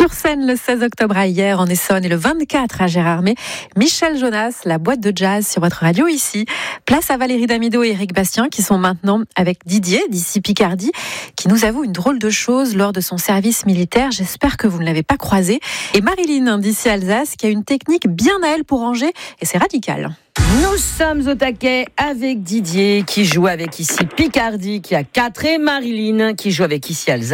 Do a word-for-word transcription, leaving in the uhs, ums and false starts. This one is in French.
Sur scène le seize octobre à Hyères en Essonne et le vingt-quatre à Gérardmer, Michel Jonas, la boîte de jazz sur votre radio ici. Place à Valérie Damido et Éric Bastien qui sont maintenant avec Didier d'ici Picardie, qui nous avoue une drôle de chose lors de son service militaire. J'espère que vous ne l'avez pas croisé. Et Marilyn d'ici Alsace qui a une technique bien à elle pour ranger et c'est radical. Nous sommes au taquet avec Didier qui joue avec ici Picardie qui a quatre et Marilyn qui joue avec ici Alsace.